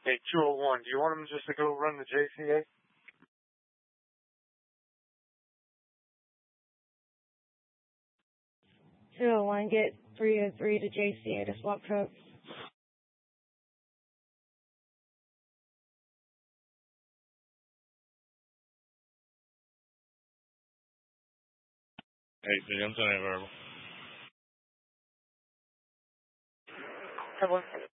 Hey, 201, do you want him just to go run the JCA? Get 303 to JCA to swap trucks. Hey, I'm sending a verbal. Come on.